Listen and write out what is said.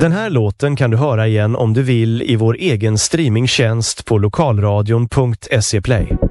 Den här låten kan du höra igen om du vill i vår egen streamingtjänst på lokalradion.se Play.